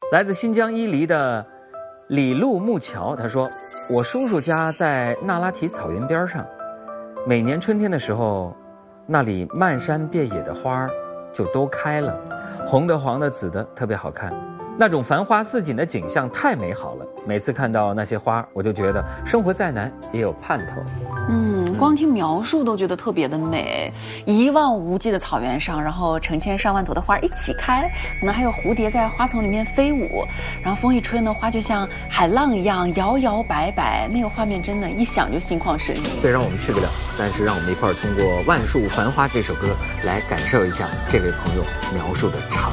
来自新疆伊犁的李路木桥，他说：“我叔叔家在那拉提草原边上，每年春天的时候，那里漫山遍野的花就都开了，红的、黄的、紫的，特别好看。那种繁花似锦的景象太美好了。每次看到那些花，我就觉得生活再难也有盼头。” 光听描述都觉得特别的美。一望无际的草原上，然后成千上万朵的花一起开，可能还有蝴蝶在花丛里面飞舞，然后风一吹呢，花就像海浪一样摇摇摆摆，那个画面真的，一想就心旷神怡。 虽然我们去不了，但是让我们一块儿通过《万树繁花》这首歌来感受一下这位朋友描述的场